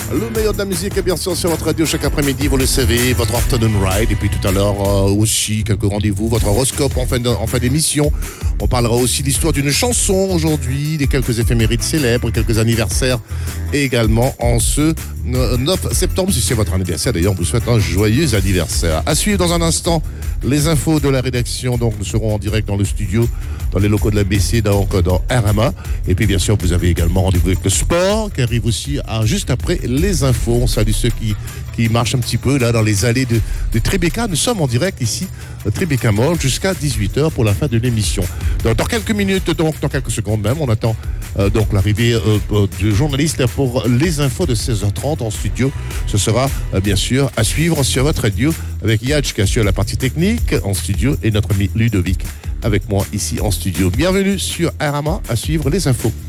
Le meilleur de la musique est bien sûr sur votre radio chaque après-midi, vous le savez, votre afternoon ride. Et puis tout à l'heure aussi, quelques rendez-vous, votre horoscope en fin d'émission. On parlera aussi de l'histoire d'une chanson aujourd'hui, des quelques éphémérides célèbres, quelques anniversaires. Et également en ce 9 septembre, si c'est votre anniversaire, d'ailleurs, on vous souhaite un joyeux anniversaire. À suivre dans un instant, les infos de la rédaction. Donc nous serons en direct dans le studio, dans les locaux de la BC, donc dans RMA. Et puis bien sûr, vous avez également rendez-vous avec le sport qui arrive aussi juste après les infos. On salue ceux qui marchent un petit peu là dans les allées de Tribeca. Nous sommes en direct ici, Tribeca Mall, jusqu'à 18h pour la fin de l'émission. Dans quelques minutes, donc dans quelques secondes même, on attend donc l'arrivée du journaliste pour les infos de 16h30 en studio. Ce sera bien sûr à suivre sur votre radio avec Yadj qui assure la partie technique en studio et notre ami Ludovic avec moi ici en studio. Bienvenue sur RMA, à suivre les infos.